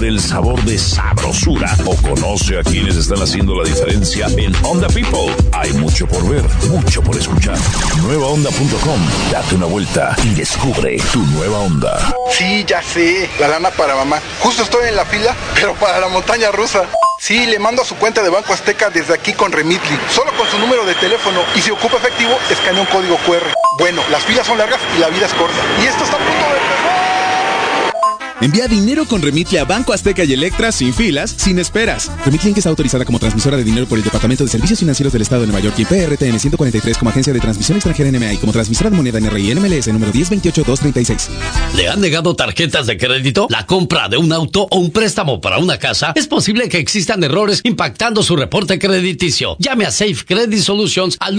Descubre el sabor de sabrosura o conoce a quienes están haciendo la diferencia en Honda People. Hay mucho por ver, mucho por escuchar. Nuevahonda.com. Date una vuelta y descubre tu nueva Honda. Sí, ya sé, la lana para mamá. Justo estoy en la fila, pero para la montaña rusa. Sí, le mando a su cuenta de Banco Azteca desde aquí con Remitly. Solo con su número de teléfono. Y si ocupa efectivo, escanea un código QR. Bueno, las filas son largas y la vida es corta. Y esto está a punto de empezar. Envía dinero con Remitly a Banco Azteca y Electra sin filas, sin esperas. Remitly Inc. está autorizada como transmisora de dinero por el Departamento de Servicios Financieros del Estado de Nueva York y PRTN 143 como agencia de transmisión extranjera NMA y como transmisora de moneda NRI NMLS número 1028236. ¿Le han negado tarjetas de crédito? ¿La compra de un auto o un préstamo para una casa? Es posible que existan errores impactando su reporte crediticio. Llame a Safe Credit Solutions al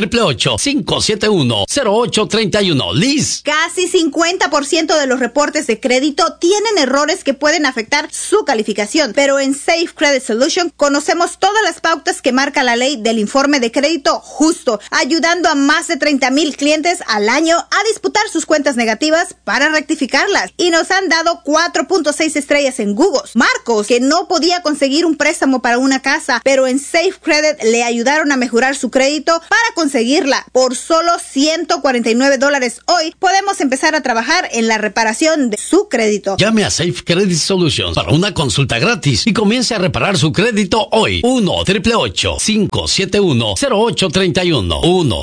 1-888-571-0831. Liz. Casi 50% de los reportes de crédito tienen errores que pueden afectar su calificación, pero en Safe Credit Solution conocemos todas las pautas que marca la ley del informe de crédito justo, ayudando a más de 30,000 clientes al año a disputar sus cuentas negativas para rectificarlas. Y nos han dado 4.6 estrellas en Google. Marcos, que no podía conseguir un préstamo para una casa, pero en Safe Credit le ayudaron a mejorar su crédito para conseguirla. Por solo $149 hoy podemos empezar a trabajar en la reparación de su crédito. Llame a Safe Credit Solutions para una consulta gratis y comience a reparar su crédito hoy. 1-888-571-0831.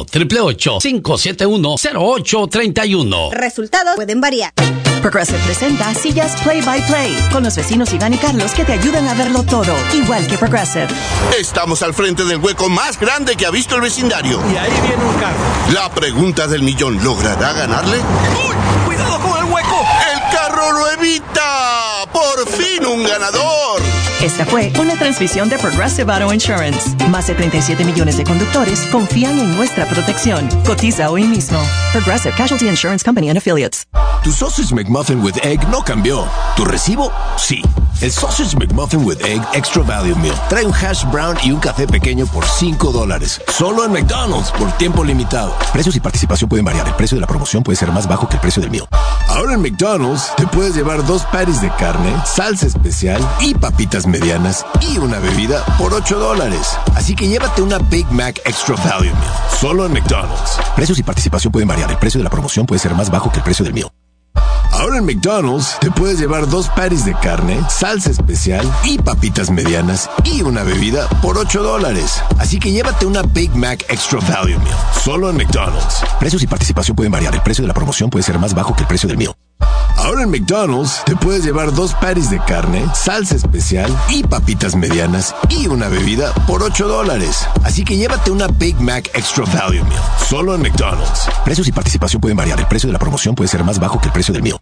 1-888-571-0831. Resultados pueden variar. Progressive presenta sillas Play by Play con los vecinos Iván y Carlos que te ayudan a verlo todo, igual que Progressive. Estamos al frente del hueco más grande que ha visto el vecindario. Y ahí viene un carro. La pregunta del millón, ¿logrará ganarle? ¡Uy! ¡Cuidado con el hueco! ¡El carro lo evita! ¡Por fin un ganador! Esta fue una transmisión de Progressive Auto Insurance. Más de 37 millones de conductores confían en nuestra protección. Cotiza hoy mismo. Progressive Casualty Insurance Company and Affiliates. Tu Sausage McMuffin with Egg no cambió. ¿Tu recibo? Sí. El Sausage McMuffin with Egg Extra Value Meal trae un hash brown y un café pequeño por $5. Solo en McDonald's por tiempo limitado. Precios y participación pueden variar. El precio de la promoción puede ser más bajo que el precio del meal. Ahora en McDonald's te puedes llevar 2 patties de carne, salsa especial y papitas medianas y una bebida por $8. Así que llévate una Big Mac Extra Value Meal. Solo en McDonald's. Precios y participación pueden variar. El precio de la promoción puede ser más bajo que el precio del meal. Ahora en McDonald's te puedes llevar 2 patties de carne, salsa especial y papitas medianas y una bebida por $8. Así que llévate una Big Mac Extra Value Meal. Solo en McDonald's. Precios y participación pueden variar. El precio de la promoción puede ser más bajo que el precio del meal. Ahora en McDonald's te puedes llevar 2 patties de carne, salsa especial y papitas medianas y una bebida por $8. Así que llévate una Big Mac Extra Value Meal. Solo en McDonald's. Precios y participación pueden variar. El precio de la promoción puede ser más bajo que el precio del meal.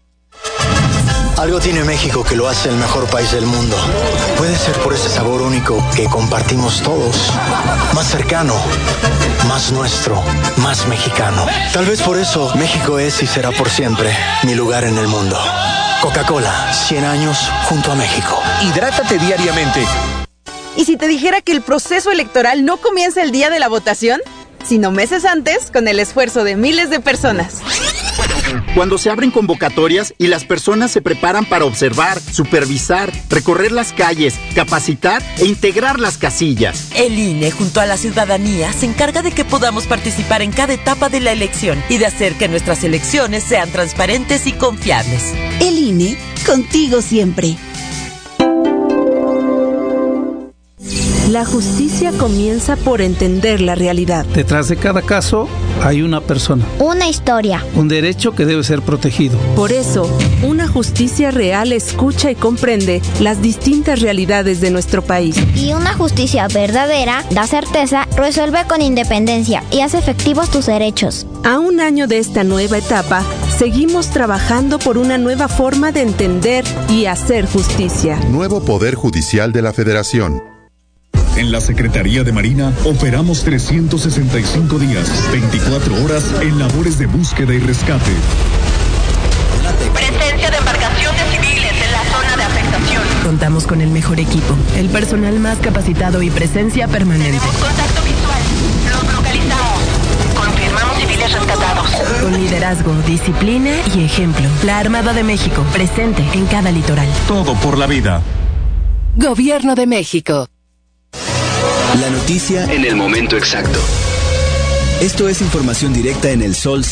Algo tiene México que lo hace el mejor país del mundo. Puede ser por ese sabor único que compartimos todos. Más cercano, más nuestro, más mexicano. Tal vez por eso México es y será por siempre mi lugar en el mundo. Coca-Cola, 100 años junto a México. Hidrátate diariamente. ¿Y si te dijera que el proceso electoral no comienza el día de la votación, sino meses antes con el esfuerzo de miles de personas? Cuando se abren convocatorias y las personas se preparan para observar, supervisar, recorrer las calles, capacitar e integrar las casillas. El INE, junto a la ciudadanía, se encarga de que podamos participar en cada etapa de la elección y de hacer que nuestras elecciones sean transparentes y confiables. El INE, contigo siempre. La justicia comienza por entender la realidad. Detrás de cada caso hay una persona. Una historia. Un derecho que debe ser protegido. Por eso, una justicia real escucha y comprende las distintas realidades de nuestro país. Y una justicia verdadera da certeza, resuelve con independencia y hace efectivos tus derechos. A un año de esta nueva etapa, seguimos trabajando por una nueva forma de entender y hacer justicia. Nuevo Poder Judicial de la Federación. En la Secretaría de Marina operamos 365 días, 24 horas en labores de búsqueda y rescate. Presencia de embarcaciones civiles en la zona de afectación. Contamos con el mejor equipo, el personal más capacitado y presencia permanente. Tenemos contacto visual. Los localizamos. Confirmamos civiles rescatados. Con liderazgo, disciplina y ejemplo. La Armada de México, presente en cada litoral. Todo por la vida. Gobierno de México. La noticia en el momento exacto. Esto es información directa en el Sol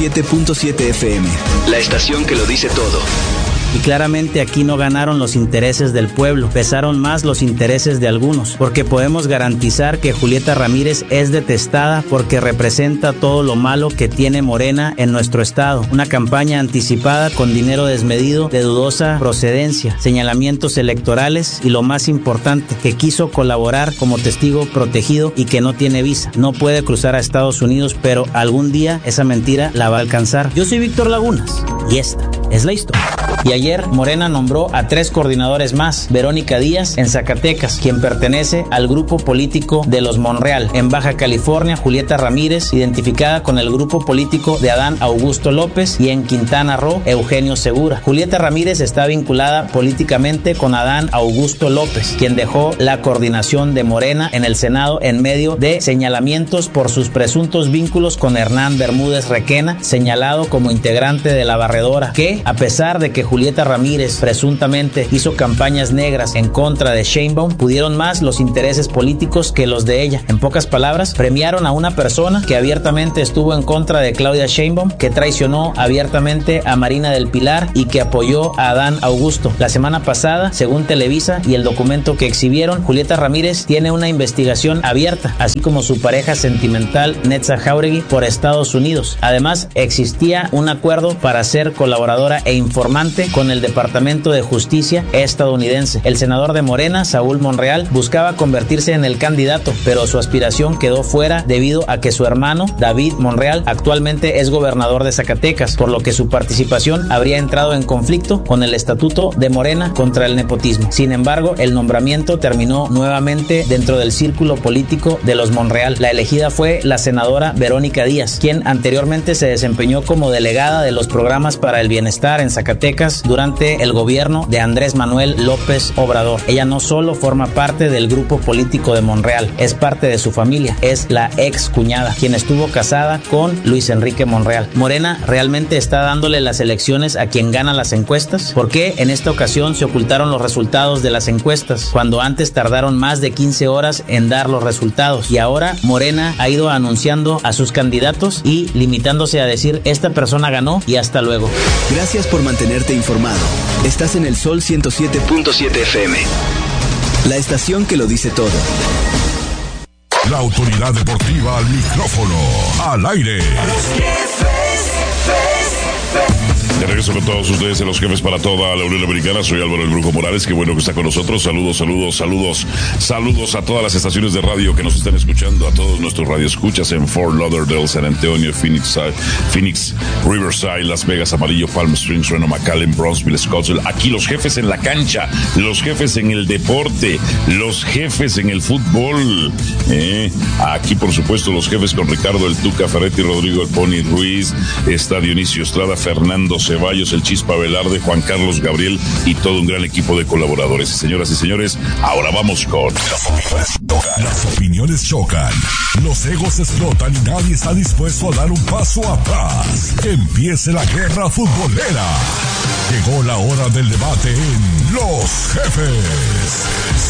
107.7 FM. La estación que lo dice todo. Y claramente aquí no ganaron los intereses del pueblo, pesaron más los intereses de algunos, porque podemos garantizar que Julieta Ramírez es detestada porque representa todo lo malo que tiene Morena en nuestro estado. Una campaña anticipada con dinero desmedido de dudosa procedencia, señalamientos electorales y lo más importante, que quiso colaborar como testigo protegido y que no tiene visa. No puede cruzar a Estados Unidos, pero algún día esa mentira la va a alcanzar. Yo soy Víctor Lagunas y esta es la historia. Y ayer Morena nombró a 3 coordinadores más. Verónica Díaz en Zacatecas, quien pertenece al grupo político de los Monreal. En Baja California, Julieta Ramírez, identificada con el grupo político de Adán Augusto López. Y en Quintana Roo, Eugenio Segura. Julieta Ramírez está vinculada políticamente con Adán Augusto López, quien dejó la coordinación de Morena en el Senado en medio de señalamientos por sus presuntos vínculos con Hernán Bermúdez Requena, señalado como integrante de la barredora, que, a pesar de que Julieta Ramírez presuntamente hizo campañas negras en contra de Sheinbaum, pudieron más los intereses políticos que los de ella. En pocas palabras, premiaron a una persona que abiertamente estuvo en contra de Claudia Sheinbaum, que traicionó abiertamente a Marina del Pilar y que apoyó a Adán Augusto. La semana pasada, según Televisa y el documento que exhibieron, Julieta Ramírez tiene una investigación abierta, así como su pareja sentimental Netza Jauregui por Estados Unidos. Además, existía un acuerdo para ser colaboradora e informante con el Departamento de Justicia estadounidense. El senador de Morena, Saúl Monreal, buscaba convertirse en el candidato, pero su aspiración quedó fuera debido a que su hermano, David Monreal, actualmente es gobernador de Zacatecas, por lo que su participación habría entrado en conflicto con el estatuto de Morena contra el nepotismo. Sin embargo, el nombramiento terminó nuevamente dentro del círculo político de los Monreal. La elegida fue la senadora Verónica Díaz, quien anteriormente se desempeñó como delegada de los programas para el bienestar en Zacatecas durante el gobierno de Andrés Manuel López Obrador. Ella no solo forma parte del grupo político de Monreal, es parte de su familia, es la ex cuñada, quien estuvo casada con Luis Enrique Monreal. Morena realmente está dándole las elecciones a quien gana las encuestas. ¿Por qué en esta ocasión se ocultaron los resultados de las encuestas, cuando antes tardaron más de 15 horas en dar los resultados? Y ahora Morena ha ido anunciando a sus candidatos y limitándose a decir: esta persona ganó y hasta luego. Gracias por mantenerte informado. Estás en el Sol 107.7 FM. La estación que lo dice todo. La autoridad deportiva al micrófono, al aire. De regreso con todos ustedes en Los Jefes para toda la Unión Americana. Soy Álvaro El Brujo Morales, qué bueno que está con nosotros. Saludos a todas las estaciones de radio que nos están escuchando, a todos nuestros radioescuchas en Fort Lauderdale, San Antonio, Phoenix, Riverside, Las Vegas, Amarillo, Palm Springs, Reno, McAllen, Bronzeville, Scottsdale. Aquí los jefes en la cancha, los jefes en el deporte, los jefes en el fútbol. Aquí, por supuesto, los jefes con Ricardo El Tuca Ferretti, Rodrigo El Pony Ruiz, está Dionisio Estrada, Fernando Ceballos, el Chispa Velarde, Juan Carlos Gabriel y todo un gran equipo de colaboradores. Señoras y señores, ahora vamos con Las opiniones chocan, los egos explotan y nadie está dispuesto a dar un paso atrás. Que empiece la guerra futbolera. Llegó la hora del debate en Los Jefes.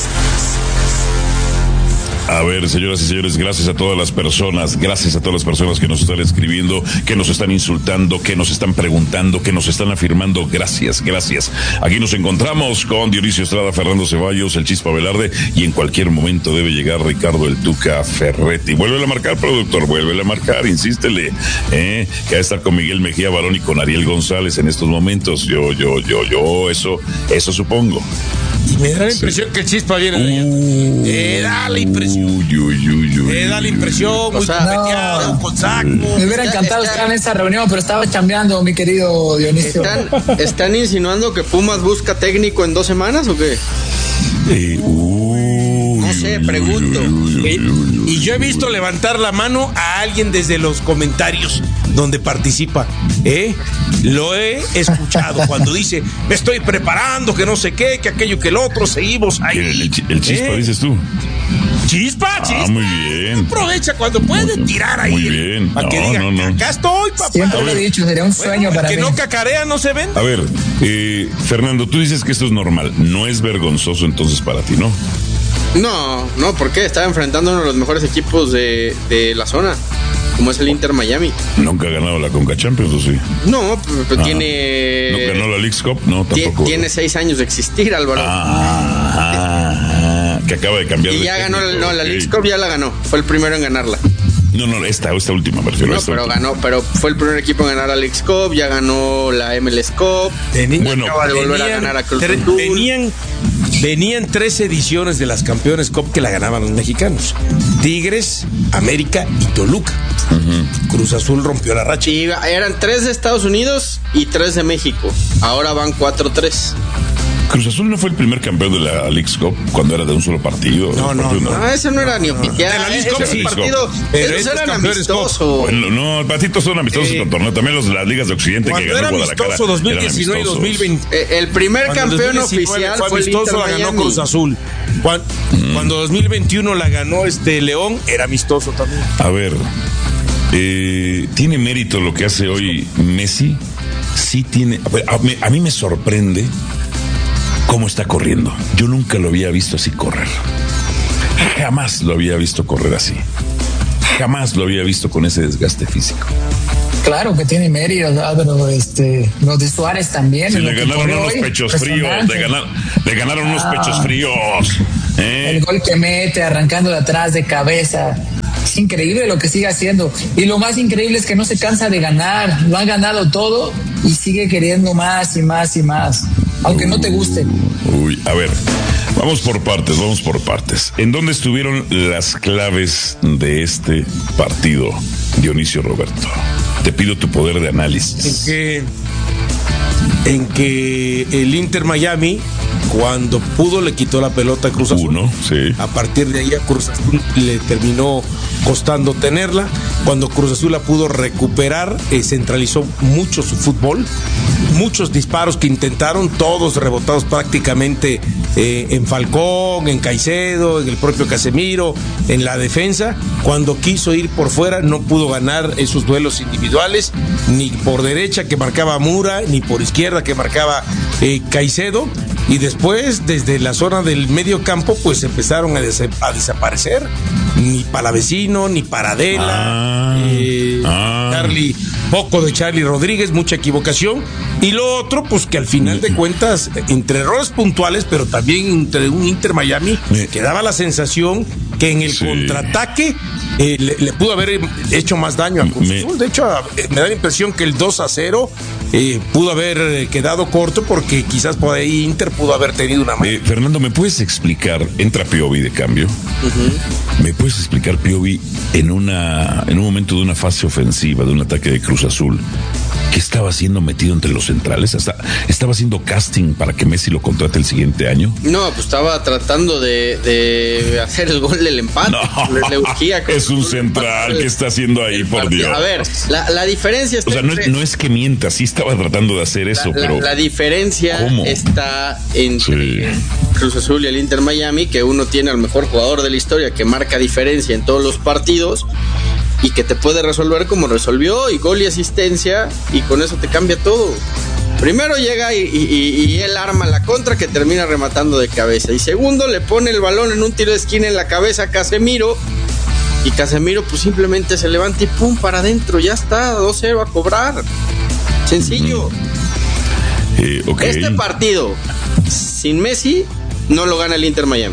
A ver, señoras y señores, gracias a todas las personas que nos están escribiendo, que nos están insultando, que nos están preguntando, que nos están afirmando. Gracias. Aquí nos encontramos con Dionisio Estrada, Fernando Ceballos, el Chispa Velarde, y en cualquier momento debe llegar Ricardo El Tuca Ferretti. Vuélvele a marcar, productor, vuélvele a marcar, insístele, que va a estar con Miguel Mejía Barón y con Ariel González en estos momentos. Yo, eso supongo. Y me da la impresión que el Chispa viene de allá. Da la impresión. Me da la impresión, muy copeteado, con saco. Me hubiera encantado estar en esta reunión, pero estaba chambeando, mi querido Dionisio. ¿Están insinuando que Pumas busca técnico en 2 semanas o qué? No sé, pregunto. Y yo he visto levantar la mano a alguien desde los comentarios donde participa. Lo he escuchado cuando dice, me estoy preparando, que no sé qué, que aquello, que el otro, seguimos ahí. El Chispa, dices tú. Chispa. Muy bien. Aprovecha cuando puede tirar ahí. Muy bien. Para que diga, acá estoy, papá. Siempre lo he dicho, sería un sueño para mí. Que no cacarea, no se ven. A ver, Fernando, tú dices que esto es normal. No es vergonzoso entonces para ti, ¿no? No, ¿por qué? Estaba enfrentando uno de los mejores equipos de la zona, como es el Inter Miami. ¿Nunca ha ganado la Conca Champions o sí? No, pero tiene... ¿No ganó la Leagues Cup? No, tampoco. Tiene 6 años de existir, Álvaro. Que acaba de cambiar. Y ya ganó, la Leagues Cup ya la ganó. Fue el primero en ganarla. No, esta última versión. No, pero ganó, pero fue el primer equipo en ganar la Leagues Cup, ya ganó la MLS Cup. Acaba de volver a ganar a Cruz Azul. Venían 3 ediciones de las Campeones Cup que la ganaban los mexicanos: Tigres, América y Toluca. Cruz Azul rompió la racha. Y eran 3 de Estados Unidos y 3 de México. Ahora van 4-3. Cruz Azul no fue el primer campeón de la Leagues Cup cuando era de un solo partido. No, ese no era ni oficial. De la Leagues Cup sí. Partido, esos eran amistosos. Bueno, no, partidos son amistosos con torneo. También las ligas de Occidente que ganó Guadalajara. Amistoso 2019 y 2020. El primer campeón oficial fue el Inter Miami. La ganó Cruz Azul. Cuando 2021 la ganó León, era amistoso también. A ver, ¿tiene mérito lo que hace hoy Messi? Sí tiene. A mí me sorprende cómo está corriendo. Yo nunca lo había visto así correr. Jamás lo había visto correr así. Jamás lo había visto con ese desgaste físico. Claro que tiene mérito, pero los de Suárez también. Sí, le ganaron unos pechos fríos. Le ganaron unos pechos fríos. El gol que mete arrancando de atrás de cabeza. Es increíble lo que sigue haciendo. Y lo más increíble es que no se cansa de ganar. Lo ha ganado todo y sigue queriendo más y más y más. Aunque no te guste. A ver, vamos por partes. ¿En dónde estuvieron las claves de este partido, Dionisio Roberto? Te pido tu poder de análisis. En que el Inter Miami, cuando pudo, le quitó la pelota a Cruz Azul. Sí. A partir de ahí a Cruz Azul le terminó costando tenerla. Cuando Cruz Azul la pudo recuperar, centralizó mucho su fútbol. Muchos disparos que intentaron, todos rebotados prácticamente en Falcón, en Caicedo, en el propio Casemiro, en la defensa. Cuando quiso ir por fuera, no pudo ganar esos duelos individuales, ni por derecha que marcaba Mura, ni por izquierda que marcaba Caicedo. Y después, desde la zona del medio campo, pues empezaron a desaparecer. Ni Palavecino, ni Paradela, poco de Charlie Rodríguez, mucha equivocación. Y lo otro, pues que al final de cuentas, entre errores puntuales, pero también entre un Inter Miami, que daba la sensación que en el contraataque le pudo haber hecho más daño a Cruz Azul. De hecho, me da la impresión que el 2-0 pudo haber quedado corto, porque quizás por ahí Inter pudo haber tenido una mano. Fernando, ¿me puedes explicar? Entra Piovi de cambio. ¿Me puedes explicar, Piovi, en un momento de una fase ofensiva, de un ataque de Cruz Azul, qué estaba haciendo metido entre los centrales? ¿Estaba haciendo casting para que Messi lo contrate el siguiente año? No, pues estaba tratando de hacer el gol del empate. No, le urgía es un central. ¿Qué está haciendo ahí, por Dios? A ver, la diferencia está no es que mienta, sí estaba tratando de hacer eso, pero... La diferencia está entre Cruz Azul y el Inter Miami, que uno tiene al mejor jugador de la historia, que marca diferencia en todos los partidos y que te puede resolver como resolvió, y gol y asistencia, y con eso te cambia todo. Primero llega y él arma la contra, que termina rematando de cabeza, y segundo le pone el balón en un tiro de esquina en la cabeza a Casemiro, y Casemiro pues simplemente se levanta y pum, para adentro, ya está, 2-0 a cobrar. Sencillo. Este partido sin Messi no lo gana el Inter Miami.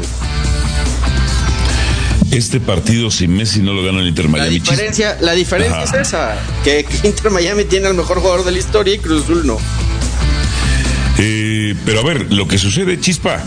Este partido sin Messi no lo gana el Inter Miami. La diferencia es esa, que Inter Miami tiene al mejor jugador de la historia y Cruz Azul no. Pero a ver, lo que sucede, Chispa,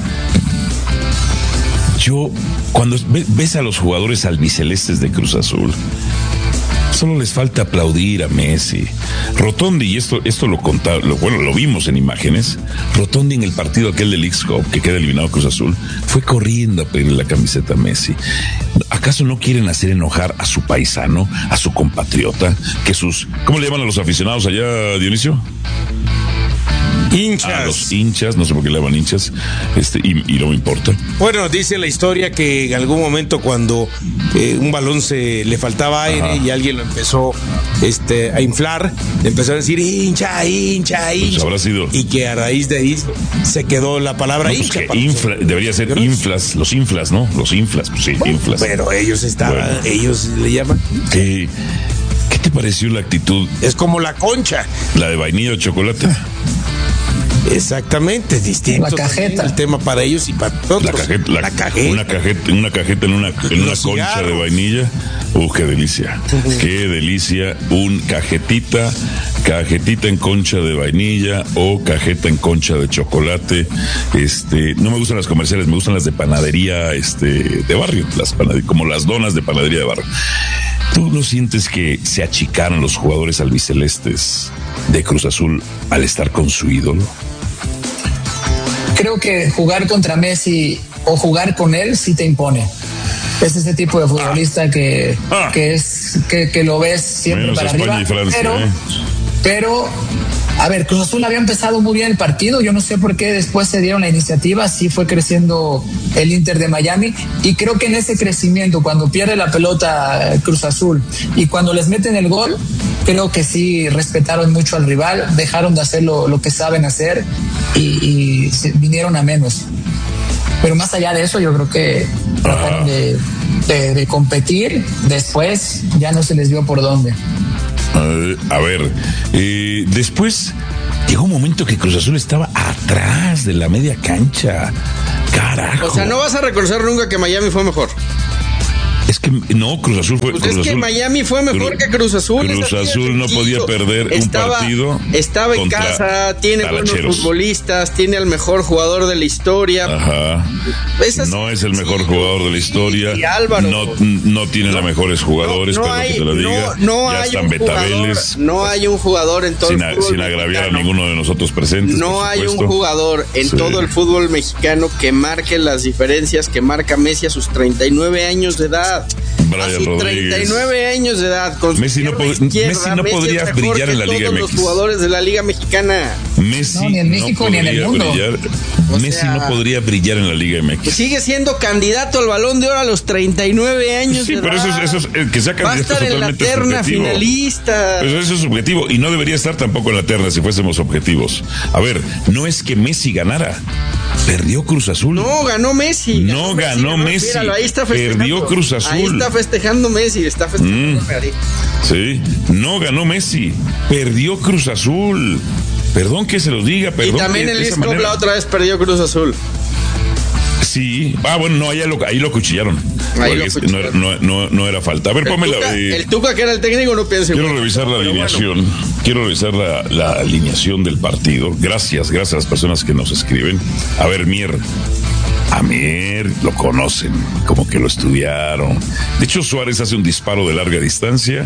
cuando ves a los jugadores albicelestes de Cruz Azul, Solo les falta aplaudir a Messi. Rotondi, y esto lo vimos en imágenes. Rotondi en el partido aquel del X-Cup, que queda eliminado Cruz Azul, fue corriendo a pedirle la camiseta a Messi. ¿Acaso no quieren hacer enojar a su paisano, a su compatriota? ¿Cómo le llaman a los aficionados allá, Dionisio? Hinchas. A los hinchas, no sé por qué le llaman hinchas, y no me importa. Bueno, dice la historia que en algún momento cuando un balón le faltaba aire y alguien lo empezó a inflar, le empezó a decir hincha. Pues habrá sido. Y que a raíz de ahí se quedó la palabra hincha. Debería ser inflas, los inflas, ¿no? Los inflas, pues sí, bueno, inflas. Pero ellos ellos le llaman. ¿Qué te pareció la actitud? Es como la concha. La de vainilla o chocolate. Exactamente, es distinto. La cajeta. El tema para ellos y para nosotros. La cajeta. Una cajeta en una concha de vainilla. Qué delicia. Qué delicia. Cajetita en concha de vainilla o cajeta en concha de chocolate. No me gustan las comerciales, me gustan las de panadería de barrio, como las donas de panadería de barrio. ¿Tú no sientes que se achicaron los jugadores albicelestes de Cruz Azul al estar con su ídolo? Creo que jugar contra Messi o jugar con él sí te impone. Es ese tipo de futbolista que lo ves siempre menos para España arriba. Y Francia, pero a ver, Cruz Azul había empezado muy bien el partido. Yo no sé por qué después se dieron la iniciativa. Sí fue creciendo el Inter de Miami. Y creo que en ese crecimiento, cuando pierde la pelota Cruz Azul y cuando les meten el gol, creo que sí respetaron mucho al rival, dejaron de hacer lo que saben hacer y vinieron a menos. Pero más allá de eso, yo creo que trataron de competir. Después ya no se les vio por dónde. Después llegó un momento que Cruz Azul estaba atrás de la media cancha. Carajo. O sea, no vas a reconocer nunca que Miami fue mejor. Es que no, Cruz Azul fue. Pues Cruz Azul, que Miami fue mejor que Cruz Azul. Cruz Azul no podía perder un partido. Estaba en casa, tiene buenos futbolistas, tiene al mejor jugador de la historia. Ajá. No es el mejor jugador de la historia. Y Álvaro. No tiene los mejores jugadores, perdón que te lo diga. Ya están betabeles. No hay un jugador en todo el fútbol sin agraviar a ninguno de nosotros presentes. No hay un jugador en todo el fútbol mexicano que marque las diferencias que marca Messi a sus 39 años de edad. Brian a sus Rodríguez. 39 años de edad, con Messi no podría brillar en la Liga MX. Los jugadores de la Liga Mexicana. Messi ni en México ni en el mundo. Messi no podría brillar en la Liga MX. Pues sigue siendo candidato al Balón de Oro a los 39 años de edad. Sí, pero eso es que sea candidato va a estar en la terna finalista. Pero eso es subjetivo y no debería estar tampoco en la terna si fuésemos objetivos. A ver, no es que Messi ganara. Perdió Cruz Azul. No, ganó Messi. Ganó Messi. Míralo, ahí está festejando. Perdió Cruz Azul. Ahí está festejando Messi, está festejando Sí, no ganó Messi. Perdió Cruz Azul. Perdón que se los diga, perdón. Y también el Isco la otra vez perdió Cruz Azul. Sí. Bueno, no, ahí lo cuchillaron. No era falta. A ver, pónmela. El Tuca, que era el técnico, no piensa igual. Quiero revisar la alineación. Bueno. Quiero revisar la alineación del partido. Gracias a las personas que nos escriben. A ver, a Mier lo conocen, como que lo estudiaron. De hecho, Suárez hace un disparo de larga distancia.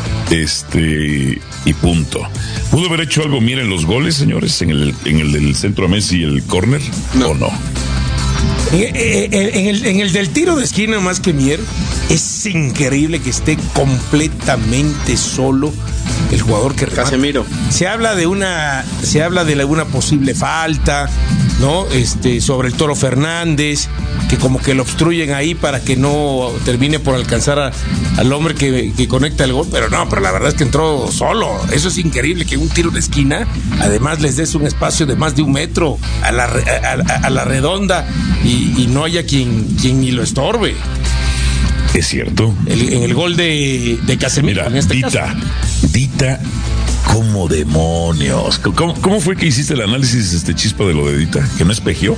Y punto. ¿Pudo haber hecho algo Mier en los goles, señores? En el del centro a Messi y el córner, ¿o no? En el del tiro de esquina, más que Mier, es increíble que esté completamente solo el jugador que remata. Casemiro. Se habla de alguna posible falta, ¿no? Sobre el Toro Fernández, que como que lo obstruyen ahí para que no termine por alcanzar al hombre que conecta el gol, pero la verdad es que entró solo. Eso es increíble, que un tiro de esquina además les des un espacio de más de 1 metro a la redonda y no haya quien ni lo estorbe. Es cierto. En el gol de Casemiro. Mira, Dita, como demonios. ¿Cómo fue que hiciste el análisis, Chispa, de lo de Dita? ¿Que no espejeó?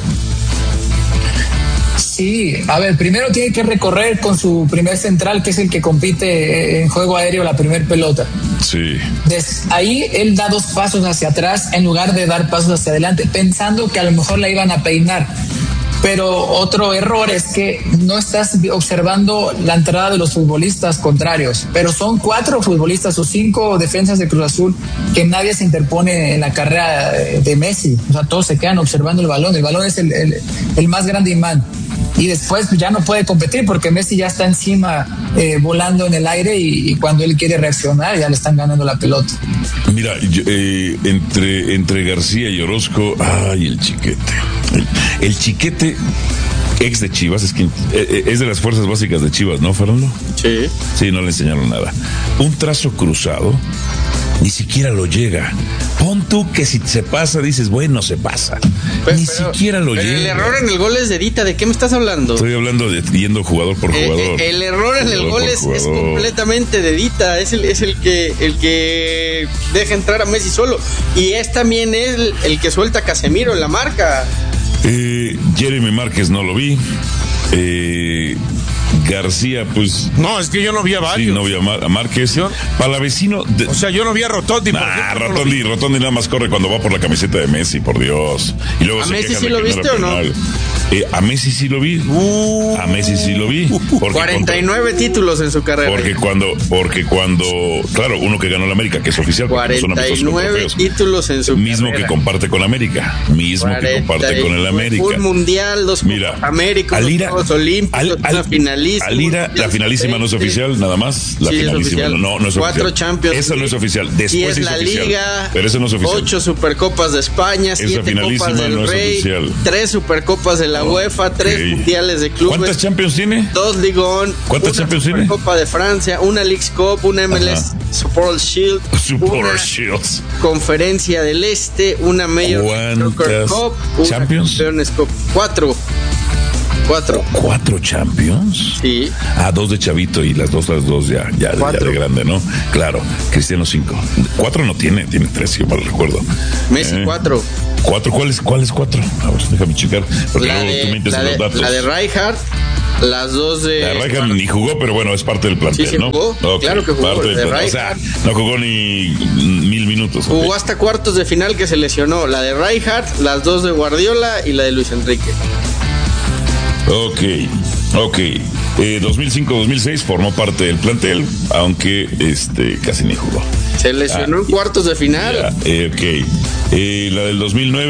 Sí, a ver, primero tiene que recorrer con su primer central, que es el que compite en juego aéreo la primer pelota. Sí. Ahí él da 2 pasos hacia atrás en lugar de dar pasos hacia adelante, pensando que a lo mejor la iban a peinar. Pero otro error es que no estás observando la entrada de los futbolistas contrarios, pero son 4 futbolistas o 5 defensas de Cruz Azul que nadie se interpone en la carrera de Messi. O sea, todos se quedan observando el balón es el más grande imán. Y después ya no puede competir porque Messi ya está encima volando en el aire y cuando él quiere reaccionar ya le están ganando la pelota. Mira, entre García y Orozco, ay, el Chiquete. El Chiquete, ex de Chivas, es de las fuerzas básicas de Chivas, ¿no, Fernando? Sí. Sí, no le enseñaron nada. Un trazo cruzado, ni siquiera lo llega. Pon tú que si se pasa, dices, bueno, se pasa. Ni siquiera lo llega. El error en el gol es de Dita. ¿De qué me estás hablando? Estoy hablando de yendo jugador por jugador. El error en el gol es completamente de Dita. Es el que deja entrar a Messi solo. Y es también el que suelta a Casemiro en la marca. Jeremy Márquez no lo vi. García, pues... No, es que yo no vi a varios. Sí, no vi a Márquez. Palavecino... O sea, yo no vi a Rotondi. Rotondi nada más corre cuando va por la camiseta de Messi, por Dios. Y luego ¿A Messi sí lo viste o no? A Messi sí lo vi. A Messi sí lo vi. 49 títulos en su carrera. Porque cuando... Claro, uno que ganó la América, que es oficial. 49 títulos en su mismo carrera. Que comparte con América. Que comparte con el América. Un mundial, 2 Copas América, 2 Juegos Olímpicos, una finalísima. Alira, la finalísima no es oficial, nada más. La finalísima no es oficial. 4 Champions. Esa no es oficial. Después es la oficial. Liga, pero eso no es oficial. 8 Supercopas de España, 7 Copas del Rey, 3 Supercopas de la UEFA, 3 Mundiales de Clubes. ¿Cuántas Champions tiene? 2 Ligón. ¿Cuántas Champions tiene? Una Supercopa de Francia, una Leagues Cup, una MLS Support Shield, una Conferencia del Este, una Major Soccer Cup, una Champions Cup. 4 Champions. Sí. 2 de chavito y las dos ya de grande, ¿no? Claro, Cristiano 5. 4 no tiene 3, si mal recuerdo. Messi 4. ¿Cuáles 4? A ver, déjame checar. Porque luego tú me metes los datos. La de Rijkaard, las 2 de... La de Rijkaard ni jugó, pero bueno, es parte del plantel, sí, ¿no? Jugó. Okay. Claro que jugó. O sea, no jugó ni 1000 minutos. Jugó hasta cuartos de final que se lesionó. La de Rijkaard, las 2 de Guardiola y la de Luis Enrique. Ok. 2005-2006 formó parte del plantel, aunque casi ni jugó. Se lesionó en cuartos de final. La del 2009